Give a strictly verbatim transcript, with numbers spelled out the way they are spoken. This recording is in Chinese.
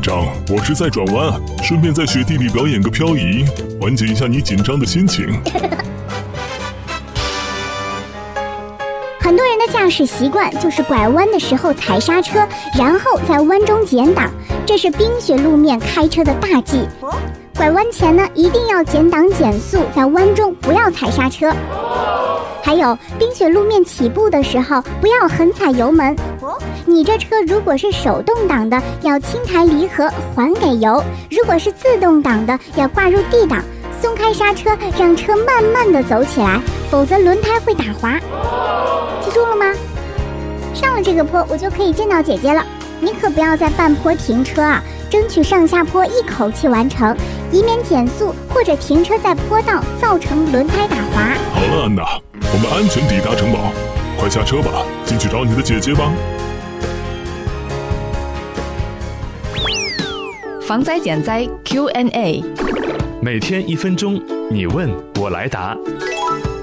张，我是在转弯，顺便在雪地里表演个漂移，缓解一下你紧张的心情。 很多人的驾驶习惯就是拐弯的时候踩刹车，然后在弯中减档，这是冰雪路面开车的大忌。拐弯前呢，一定要减档减速，在弯中不要踩刹车。还有冰雪路面起步的时候，不要狠踩油门。你这车如果是手动挡的，要轻抬离合还给油；如果是自动挡的，要挂入 D 档，松开刹车，让车慢慢的走起来，否则轮胎会打滑。记住了吗？上了这个坡，我就可以见到姐姐了。你可不要在半坡停车啊，争取上下坡一口气完成，以免减速或者停车在坡道造成轮胎打滑。 好了，安娜，我们安全抵达城堡，快下车吧，进去找你的姐姐吧。 防灾减灾 Q and A， 每天一分钟，你问我来答。